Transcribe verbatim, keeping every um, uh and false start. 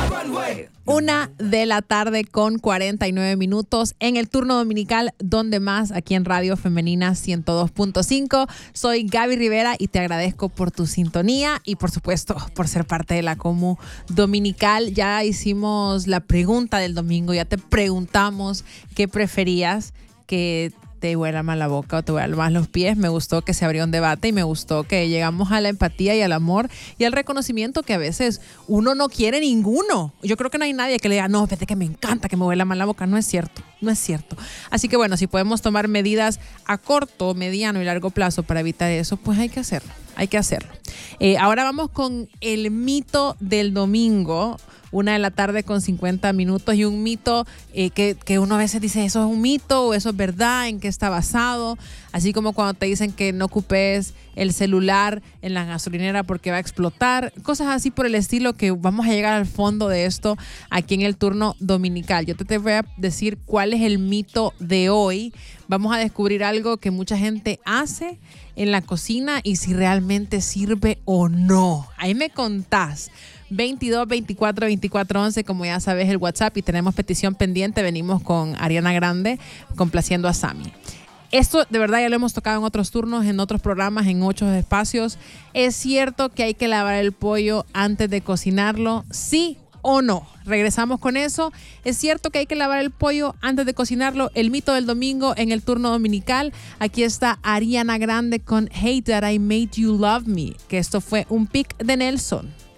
Una de la tarde con cuarenta y nueve minutos en el turno dominical, donde más, aquí en Radio Femenina ciento dos punto cinco. Soy Gaby Rivera y te agradezco por tu sintonía y por supuesto por ser parte de la Comu Dominical. Ya hicimos la pregunta del domingo, ya te preguntamos qué preferías, que te huela más la boca o te huela más los pies. Me gustó que se abrió un debate y me gustó que llegamos a la empatía y al amor y al reconocimiento que a veces uno no quiere ninguno. Yo creo que no hay nadie que le diga, no, fíjate que me encanta que me huela más la boca. No es cierto, no es cierto. Así que bueno, si podemos tomar medidas a corto, mediano y largo plazo para evitar eso, pues hay que hacerlo, hay que hacerlo. Eh, ahora vamos con el mito del domingo. Una de la tarde con cincuenta minutos y un mito eh, que, que uno a veces dice, eso es un mito o eso es verdad, en qué está basado. Así como cuando te dicen que no ocupes el celular en la gasolinera porque va a explotar. Cosas así por el estilo, que vamos a llegar al fondo de esto aquí en el turno dominical. Yo te, te voy a decir cuál es el mito de hoy. Vamos a descubrir algo que mucha gente hace en la cocina y si realmente sirve o no. Ahí me contás. veintidós, veinticuatro, veinticuatro, once, como ya sabes, el WhatsApp, y tenemos petición pendiente. Venimos con Ariana Grande complaciendo a Sammy. Esto de verdad ya lo hemos tocado en otros turnos, en otros programas, en otros espacios. ¿Es cierto que hay que lavar el pollo antes de cocinarlo? ¿Sí o no? Regresamos con eso. ¿Es cierto que hay que lavar el pollo antes de cocinarlo? El mito del domingo en el turno dominical. Aquí está Ariana Grande con Hey That I Made You Love Me, que esto fue un pick de Nelson.